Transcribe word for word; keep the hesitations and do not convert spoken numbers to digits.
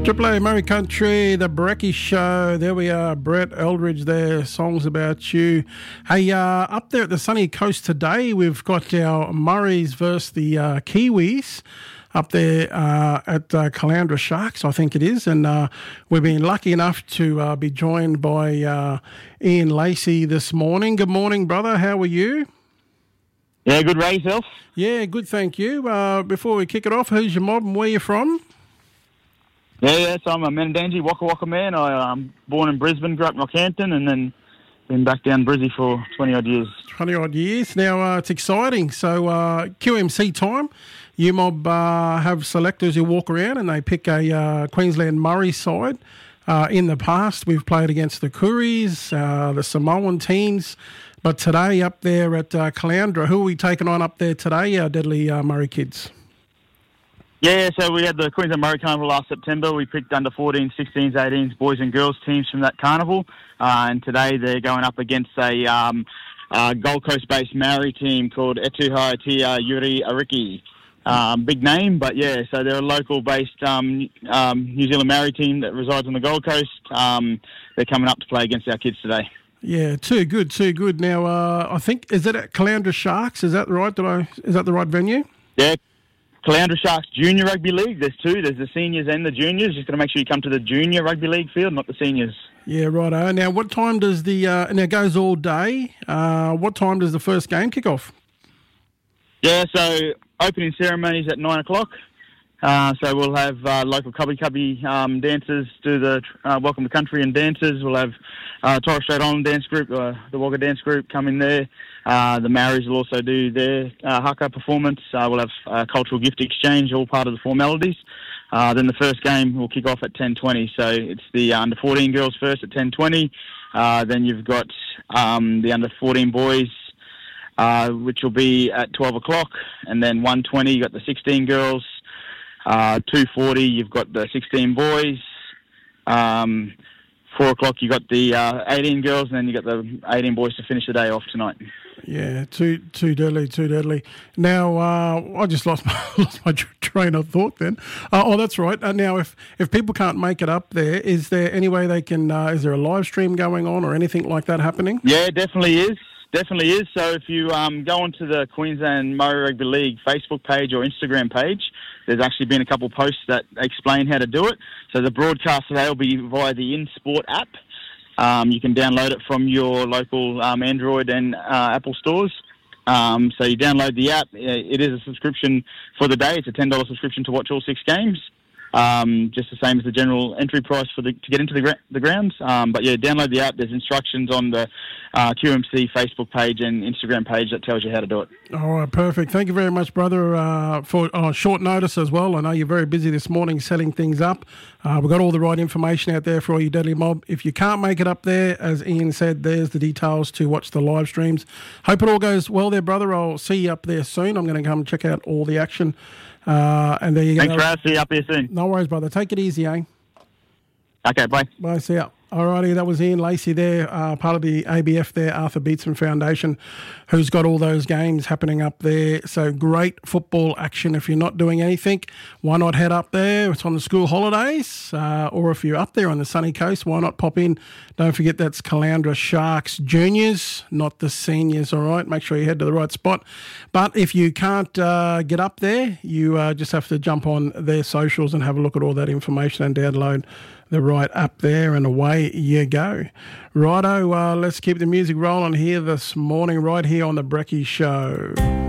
Triple A Murray Country, the Brecky Show. There we are, Brett Eldridge there, Songs About You. Hey, uh, up there at the sunny coast today, we've got our Murrays versus the uh, Kiwis up there uh, at uh, Caloundra Sharks, I think it is. And uh, we've been lucky enough to uh, be joined by uh, Ian Lacey this morning. Good morning, brother. How are you? Yeah, good, Ray, yourself? Yeah, good, thank you. Uh, before we kick it off, who's your mob and where you from? Yeah, yeah, so I'm a Menandangi, Waka Waka man. I um born in Brisbane, grew up in Rockhampton, and then been back down Brizzy for twenty-odd years. twenty-odd years. Now, uh, it's exciting. So, uh, Q M C time, U Mob uh, have selectors who walk around and they pick a uh, Queensland Murray side. Uh, in the past, we've played against the Kooris, uh, the Samoan teams. But today, up there at uh, Caloundra, who are we taking on up there today, our deadly uh, Murray kids? Yeah, so we had the Queensland Murray Carnival last September. We picked under fourteens, sixteens, eighteens, boys and girls teams from that carnival. Uh, and today they're going up against a um, uh, Gold Coast-based Maori team called Etuhai Tia Yuri Ariki. Um, big name, but yeah, so they're a local-based um, um, New Zealand Maori team that resides on the Gold Coast. Um, they're coming up to play against our kids today. Yeah, too good, too good. Now, uh, I think, is it at Caloundra Sharks? Is that right? Did I? Is that the right venue? Yeah. Caloundra Sharks Junior Rugby League. There's two. There's the seniors and the juniors. Just got to make sure you come to the Junior Rugby League field, not the seniors. Yeah, righto. Now, what time does the... Uh, now, it goes all day. Uh, what time does the first game kick off? Yeah, so opening ceremonies at nine o'clock. Uh, so we'll have uh, local Cubby Cubby um, dancers do the uh, Welcome to Country and dances. We'll have uh, Torres Strait Island dance group, uh, the Wagga dance group come in there. Uh, the Maoris will also do their uh, haka performance. Uh, we'll have uh, cultural gift exchange, all part of the formalities. Uh, then the first game will kick off at ten twenty. So it's the under fourteen girls first at ten twenty. Uh, then you've got um, the under fourteen boys, uh, which will be at twelve o'clock. And then one twenty, you've got the sixteen girls. Uh, two forty, you've got the sixteen boys. Um, four o'clock, you've got the uh, eighteen girls, and then you've got the eighteen boys to finish the day off tonight. Yeah, too too deadly, too deadly. Now, uh, I just lost my, lost my train of thought then. Uh, oh, that's right. Uh, now, if, if people can't make it up there, is there any way they can, uh, is there a live stream going on or anything like that happening? Yeah, definitely is. Definitely is. So if you um, go onto the Queensland Murray Rugby League Facebook page or Instagram page, there's actually been a couple of posts that explain how to do it. So the broadcast today will be via the InSport app. Um, you can download it from your local um, Android and uh, Apple stores. Um, so you download the app. It is a subscription for the day. It's a ten dollars subscription to watch all six games. Um, just the same as the general entry price for the to get into the gra- the grounds. Um, but yeah, download the app. There's instructions on the uh, Q M C Facebook page and Instagram page that tells you how to do it. All right, perfect. Thank you very much, brother, uh, for uh, short notice as well. I know you're very busy this morning setting things up. Uh, we've got all the right information out there for all you deadly mob. If you can't make it up there, as Ian said, there's the details to watch the live streams. Hope it all goes well there, brother. I'll see you up there soon. I'm going to come check out all the action. Uh, and there you Thanks go. Thanks, Brad. See you up here soon. No worries, brother. Take it easy, eh? Okay, bye. Bye, see ya. Alrighty, that was Ian Lacey there, uh, part of the A B F there, Arthur Beetson Foundation, who's got all those games happening up there. So great football action. If you're not doing anything, why not head up there? It's on the school holidays. Uh, or if you're up there on the sunny coast, why not pop in? Don't forget that's Caloundra Sharks Juniors, not the seniors, all right? Make sure you head to the right spot. But if you can't uh, get up there, you uh, just have to jump on their socials and have a look at all that information and download the right app there, and away you go. Righto, uh, let's keep the music rolling here this morning, right here on the Brecky Show.